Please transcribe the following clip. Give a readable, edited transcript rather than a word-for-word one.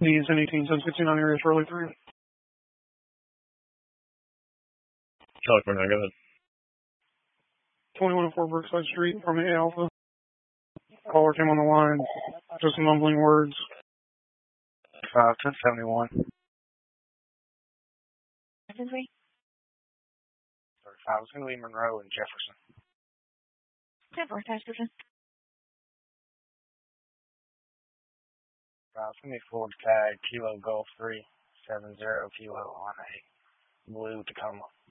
Please, in 18-10-69 area, Charlie 3. California, go ahead. 2104 Brookside Street from A Alpha. Caller came on the line, just mumbling words. 1071. 33. 35. It's going to be Monroe and Jefferson. 10-4, Jefferson. It's going to be Ford Tag, Kilo Golf 370 Kilo on a blue Tacoma.